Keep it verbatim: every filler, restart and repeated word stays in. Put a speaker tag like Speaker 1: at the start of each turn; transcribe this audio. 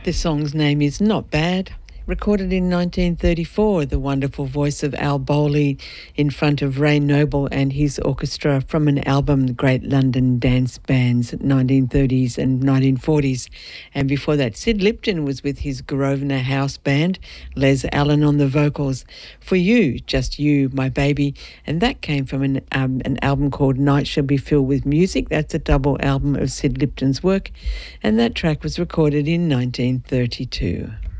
Speaker 1: The song's name is Not Bad. Recorded in nineteen thirty-four, the wonderful voice of Al Bowley in front of Ray Noble and his orchestra from an album, The Great London Dance Bands, nineteen thirties and nineteen forties. And before that, Sid Lipton was with his Grosvenor House Band, Les Allen on the vocals. For You, Just You, My Baby. And that came from an, um, an album called Night Shall Be Filled with Music. That's a double album of Sid Lipton's work. And that track was recorded in nineteen thirty-two.